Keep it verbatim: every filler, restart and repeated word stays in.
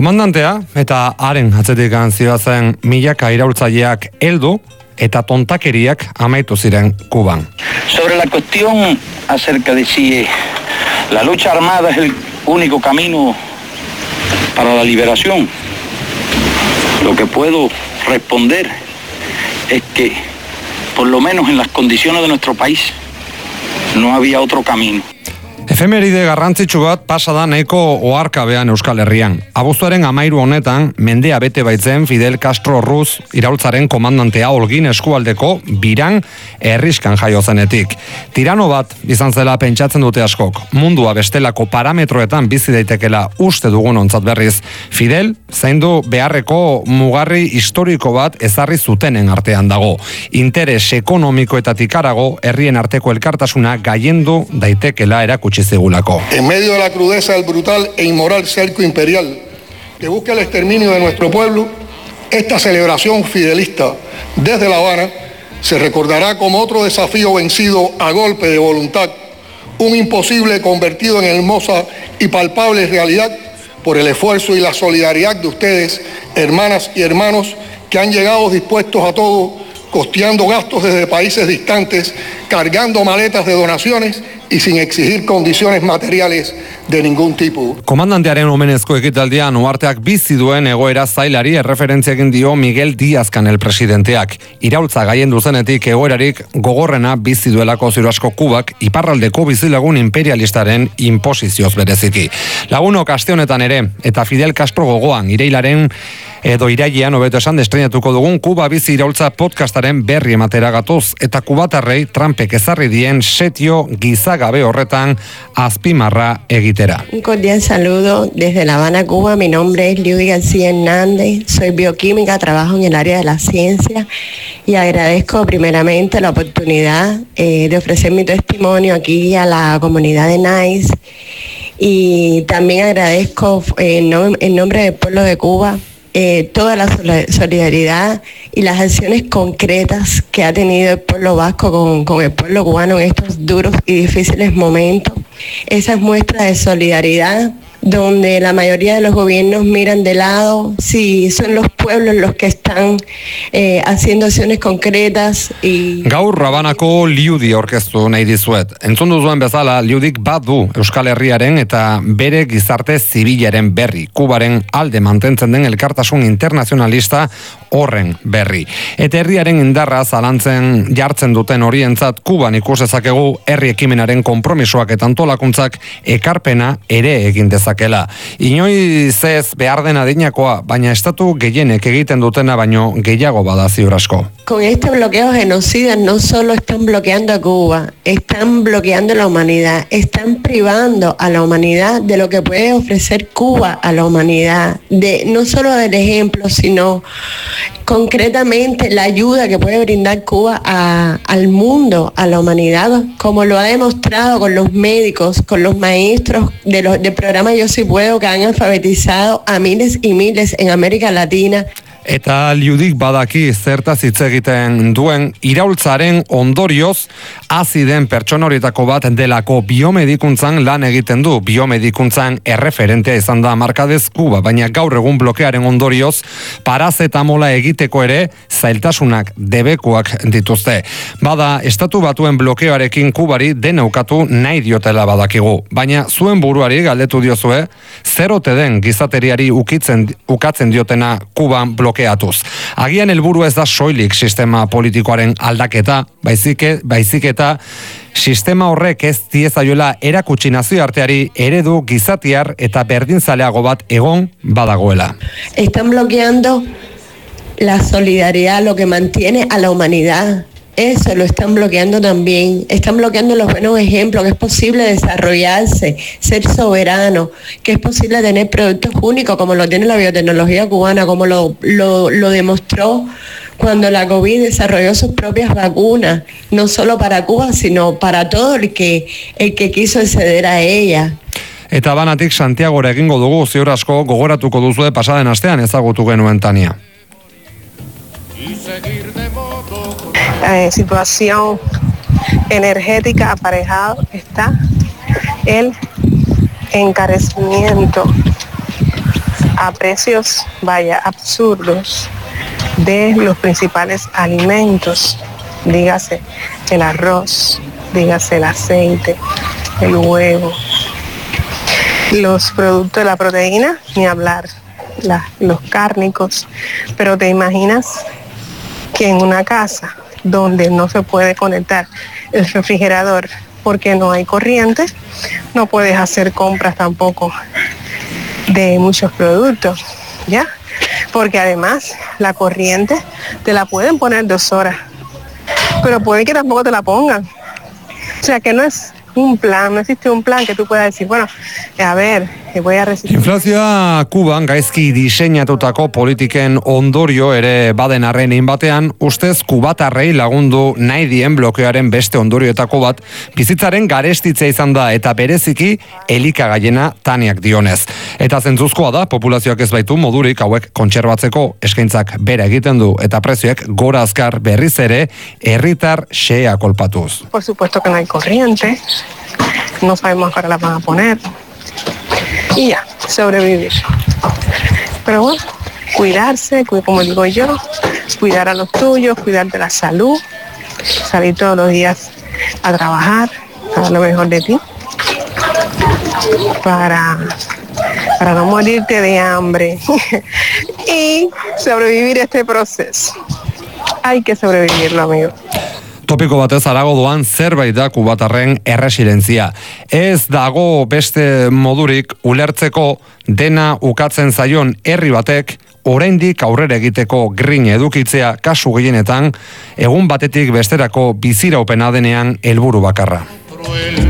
Komandantea eta haren atzetik zihoazen milaka iraultzaileak heldu eta tontakeriak amaitu ziren Kuban. Sobre la cuestión acerca de si la lucha armada es el único camino para la liberación, lo que puedo responder es que, por lo menos en las condiciones de nuestro país, no había otro camino. Efemeride garrantzitsu bat pasada nahiko oharkabean Euskal Herrian. Abuztuaren amairu honetan, mendea bete baitzen Fidel Castro Ruz iraultzaren komandantea Holguin eskualdeko Biran herriskan jaio zenetik. Tirano bat izan zela pentsatzen dute askok. Mundua bestelako parametroetan bizi daitekela uste dugun ontzat berriz. Fidel zaindu beharreko mugarri historiko bat ezarri zutenen artean dago. Interes ekonomikoetatik harago herrien arteko elkartasuna gailendu daitekela erakutsi segulako. En medio de la crudeza del brutal e inmoral cerco imperial que busca el exterminio de nuestro pueblo, esta celebración fidelista desde La Habana se recordará como otro desafío vencido a golpe de voluntad, un imposible convertido en hermosa y palpable realidad por el esfuerzo y la solidaridad de ustedes, hermanas y hermanos, que han llegado dispuestos a todo, costeando gastos desde países distantes, cargando maletas de donaciones y sin exigir condiciones materiales de ningún tipo. Komandantearen omenezko ekitaldian uharteak bizi duen egoera zailari erreferentzia egin dio Miguel Díaz-Canel presidenteak. Iraultza gailendu zenetik egoerarik gogorrena bizi duelako ziur asko Kubak iparraldeko bizilagun imperialistaren inposizioz bereziki. Lagunok aste honetan ere eta Fidel Castro gogoan irailaren edo irailean hobeto esan estreinatuko dugun Kuba bizi iraultza podcastaren berri ematera gatoz eta kubatarrei Trumpek ezarri dien setio gizagabe horretan azpimarra egitera. Un cordial saludo desde La Habana, Cuba. Mi nombre es Liudi García Hernández, soy bioquímica, trabajo en el área de la ciencia y agradezco primeramente la oportunidad eh, de ofrecer mi testimonio aquí a la comunidad de NICE y también agradezco eh, en, nom- en nombre del pueblo de Cuba Eh, toda la solidaridad y las acciones concretas que ha tenido el pueblo vasco con, con el pueblo cubano en estos duros y difíciles momentos. Esas muestras de solidaridad donde la mayoría de los gobiernos miran de lado si son los pueblos los que están eh, haciendo acciones concretas. Y Gaur Rabanako Liudi orkestu nahi dizuet. Entzun duzuen bezala, Liudik badu Euskal Herriaren eta bere gizarte zibilaren berri. Kubaren alde mantentzen den elkartasun internazionalista horren berri. Eta herriaren indarra zalantzen jartzen duten horientzat Kuban ikus dezakegu herri ekimenaren konpromisoak eta antolakuntzak ekarpena ere egin dezakela. Inoiz ez behar den adinakoa, baina estatu gehienek egiten dutena baino gehiago bada ziur asko. Con este bloqueo genocida no solo están bloqueando a Cuba, están bloqueando a la humanidad, están privando a la humanidad de lo que puede ofrecer Cuba a la humanidad, de no solo del ejemplo, sino concretamente la ayuda que puede brindar Cuba a, al mundo, a la humanidad, como lo ha demostrado con los médicos, con los maestros de los, del programa Yo Sí Puedo, que han alfabetizado a miles y miles en América Latina. Eta Liudik badaki zertaz hitz egiten duen iraultzaren ondorioz hazi den pertsona horietako bat delako biomedikuntzan lan egiten du. Biomedikuntzan erreferentea izan da markadez Kuba, baina gaur egun blokearen ondorioz parazetamola egiteko ere zailtasunak debekuak dituzte. Bada, estatu batuen blokeoarekin Kubari deneukatu nahi diotela badakigu, baina zuen buruari galdetu diozue, zer ote den gizateriari ukitzen, ukatzen diotena Kuban blokeoarekin blokeatuz. Agian helburu ez da soilik sistema politikoaren aldaketa, baizik, baizik eta sistema horrek ez diezaiola erakutsi nazioarteari eredu gizatiar eta berdinzaleago bat egon badagoela. Están bloqueando la solidaridad, lo que mantiene a la humanidad. Eso lo están bloqueando también. Están bloqueando los buenos ejemplos, que es posible desarrollarse, ser soberano, que es posible tener productos únicos como lo tiene la biotecnología cubana, como lo, lo, lo demostró cuando la COVID desarrolló sus propias vacunas, no solo para Cuba, sino para todo el que, el que quiso acceder a ella. Eta banatik Santiagora egingo dugu, ziur asko gogoratuko duzue pasaden astean ezagutu genuen Tania. Eh, situación energética aparejado está el encarecimiento a precios, vaya, absurdos de los principales alimentos, dígase el arroz, dígase el aceite, el huevo, los productos de la proteína, ni hablar, la, los cárnicos. Pero te imaginas que en una casa donde no se puede conectar el refrigerador porque no hay corriente, no puedes hacer compras tampoco de muchos productos, ¿ya? Porque además la corriente te la pueden poner dos horas, pero puede que tampoco te la pongan. O sea que no es un plan, no existe un plan que tú puedas decir, bueno, a ver, voy a resistir. Inflazioa Kuban gaizki diseinatutako politiken ondorio ere baden arrein batean, ustez kubatarrei lagundu nahi dien blokeoaren beste ondorioetako bat, bizitzaren garestitzea izan da eta bereziki elikagaiena Taniak dionez. Eta zentzuzkoa da, populazioak ez baitu modurik hauek kontserbatzeko, eskaintzak bere egiten du eta prezioek gora azkar berriz ere herritar xea kolpatuz. Por supuesto que no hay corriente, no sabemos cuándo la van a poner y ya, sobrevivir. Pero bueno, cuidarse, como digo yo, cuidar a los tuyos, cuidar de la salud, salir todos los días a trabajar, a dar lo mejor de ti, para, para no morirte de hambre y sobrevivir este proceso. Hay que sobrevivirlo, amigo. Topiko batez arago doan zerbait da kubatarren erresilentzia. Ez dago beste modurik ulertzeko dena ukatzen zaion herri batek oraindik aurrera egiteko grina edukitzea kasu gehienetan egun batetik besterako biziraupena denean helburu bakarra.